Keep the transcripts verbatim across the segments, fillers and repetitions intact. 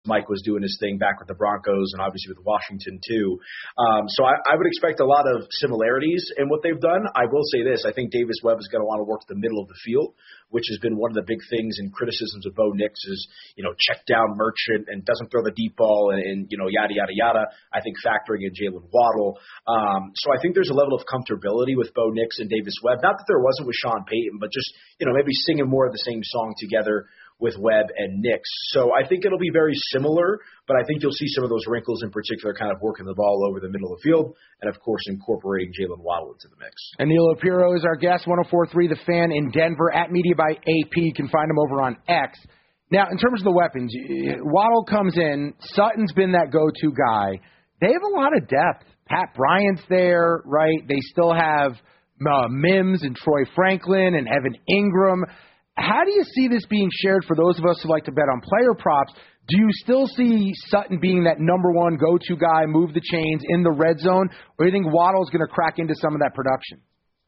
Mike was doing his thing back with the Broncos and obviously with Washington too. Um, so I, I would expect a lot of similarities in what they've done. I will say this. I think Davis Webb is going to want to work the middle of the field, which has been one of the big things in criticisms of Bo Nix is, you know, check down merchant and doesn't throw the deep ball and, and you know, yada, yada, yada. I think factoring in Jalen Waddle. Um, so I think there's a level of comfortability with Bo Nix and Davis Webb. Not that there wasn't with Sean Payton, but just, you know, maybe singing more of the same song together with Webb and Nix. So I think it'll be very similar, but I think you'll see some of those wrinkles in particular kind of working the ball over the middle of the field and, of course, incorporating Jalen Waddle into the mix. And Neil Opiro is our guest, one oh four point three The Fan in Denver, at Media by A P. You can find him over on X. Now, in terms of the weapons, Waddle comes in. Sutton's been that go-to guy. They have a lot of depth. Pat Bryant's there, right? They still have uh, Mims and Troy Franklin and Evan Ingram. How do you see this being shared for those of us who like to bet on player props? Do you still see Sutton being that number one go-to guy, move the chains in the red zone, or do you think Waddle's going to crack into some of that production?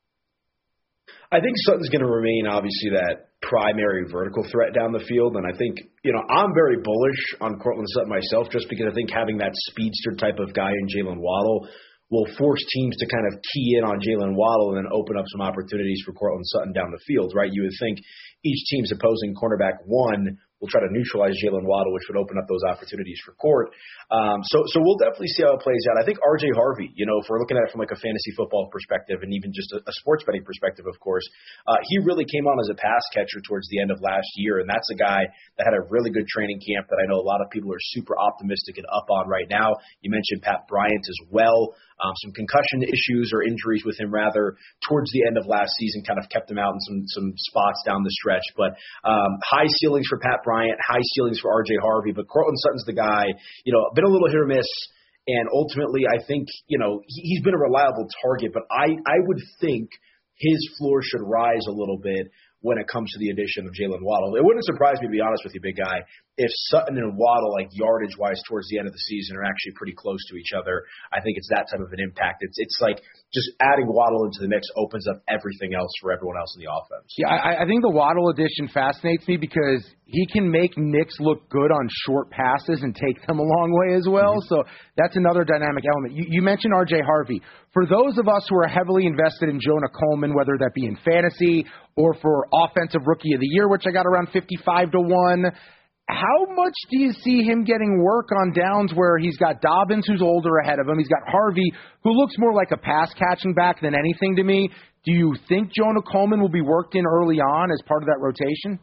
I think Sutton's going to remain, obviously, that primary vertical threat down the field. And I think, you know, I'm very bullish on Courtland Sutton myself just because I think having that speedster type of guy in Jalen Waddle will force teams to kind of key in on Jalen Waddle and then open up some opportunities for Courtland Sutton down the field, right? You would think each team's opposing cornerback one will try to neutralize Jalen Waddle, which would open up those opportunities for Court. Um, so so we'll definitely see how it plays out. I think R J Harvey, you know, if we're looking at it from like a fantasy football perspective and even just a, a sports betting perspective, of course, uh, he really came on as a pass catcher towards the end of last year, and that's a guy that had a really good training camp that I know a lot of people are super optimistic and up on right now. You mentioned Pat Bryant as well. Um, some concussion issues or injuries with him rather towards the end of last season kind of kept him out in some some spots down the stretch. But um, high ceilings for Pat Bryant, high ceilings for R J Harvey. But Courtland Sutton's the guy, you know, been a little hit or miss. And ultimately, I think, you know, he, he's been a reliable target. But I, I would think his floor should rise a little bit when it comes to the addition of Jalen Waddle. It wouldn't surprise me, to be honest with you, big guy, if Sutton and Waddle, like yardage-wise towards the end of the season, are actually pretty close to each other. I think it's that type of an impact. It's it's like just adding Waddle into the mix opens up everything else for everyone else in the offense. Yeah, I, I think the Waddle addition fascinates me because he can make Nix look good on short passes and take them a long way as well. Mm-hmm. So that's another dynamic element. You, you mentioned R J Harvey. For those of us who are heavily invested in Jonah Coleman, whether that be in fantasy or for Offensive Rookie of the Year, which I got around fifty-five to one, how much do you see him getting work on downs where he's got Dobbins, who's older ahead of him? He's got Harvey, who looks more like a pass-catching back than anything to me. Do you think Jonah Coleman will be worked in early on as part of that rotation?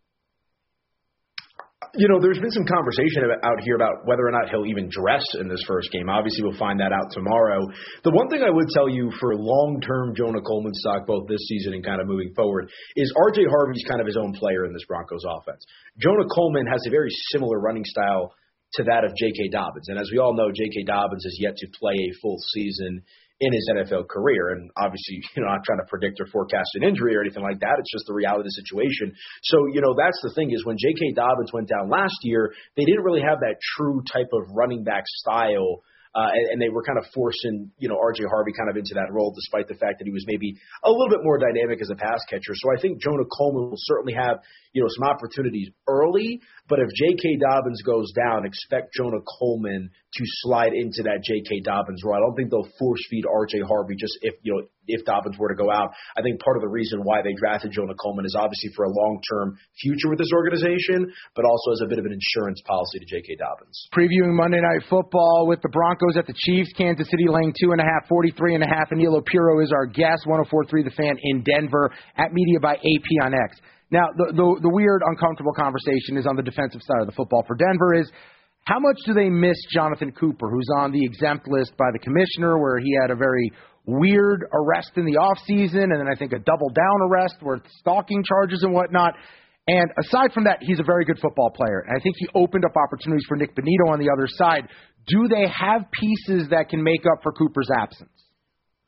You know, there's been some conversation out here about whether or not he'll even dress in this first game. Obviously, we'll find that out tomorrow. The one thing I would tell you for long-term Jonah Coleman stock, both this season and kind of moving forward, is R J Harvey's kind of his own player in this Broncos offense. Jonah Coleman has a very similar running style to that of J K. Dobbins. And as we all know, J K. Dobbins has yet to play a full season in his N F L career. And obviously, you know, I'm not trying to predict or forecast an injury or anything like that. It's just the reality of the situation. So, you know, that's the thing is when J K. Dobbins went down last year, they didn't really have that true type of running back style. Uh, and, and they were kind of forcing, you know, R J Harvey kind of into that role, despite the fact that he was maybe a little bit more dynamic as a pass catcher. So I think Jonah Coleman will certainly have, you know, some opportunities early. But if J K. Dobbins goes down, expect Jonah Coleman to slide into that J K. Dobbins role. I don't think they'll force feed R J Harvey just if, you know, if Dobbins were to go out. I think part of the reason why they drafted Jonah Coleman is obviously for a long-term future with this organization, but also as a bit of an insurance policy to J K. Dobbins. Previewing Monday Night Football with the Broncos at the Chiefs, Kansas City laying two and a half, forty-three and a half. And Neil Opiro is our guest, one oh four point three The Fan in Denver, at Media by A P on X. Now, the, the the weird, uncomfortable conversation is on the defensive side of the football for Denver is how much do they miss Jonathan Cooper, who's on the exempt list by the commissioner, where he had a very weird arrest in the offseason, and then I think a double-down arrest with stalking charges and whatnot. And aside from that, he's a very good football player. And I think he opened up opportunities for Nick Benito on the other side. Do they have pieces that can make up for Cooper's absence?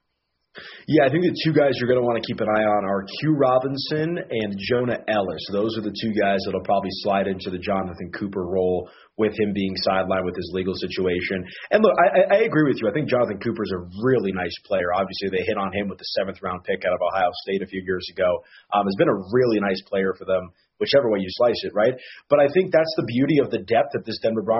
Yeah, I think the two guys you're going to want to keep an eye on are Q Robinson and Jonah Ellis. Those are the two guys that will probably slide into the Jonathan Cooper role with him being sidelined with his legal situation. And look, I, I agree with you. I think Jonathan Cooper is a really nice player. Obviously, they hit on him with the seventh round pick out of Ohio State a few years ago. Um, has been a really nice player for them, whichever way you slice it, right? But I think that's the beauty of the depth that this Denver Broncos